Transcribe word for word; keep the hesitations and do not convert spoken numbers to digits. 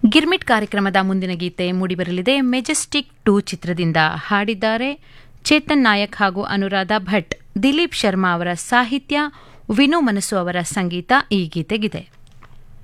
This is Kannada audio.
ಗಿರ್ಮಿಟ್ ಕಾರ್ಯಕ್ರಮದ ಮುಂದಿನ ಗೀತೆ ಮೂಡಿಬರಲಿದೆ. ಮೆಜೆಸ್ಟಿಕ್ ಟೂ ಚಿತ್ರದಿಂದ ಹಾಡಿದ್ದಾರೆ ಚೇತನ್ ನಾಯಕ್ ಹಾಗೂ ಅನುರಾಧ ಭಟ್. ದಿಲೀಪ್ ಶರ್ಮಾ ಅವರ ಸಾಹಿತ್ಯ, ವಿನು ಮನಸ್ಸು ಅವರ ಸಂಗೀತ ಈ ಗೀತೆಗಿದೆ.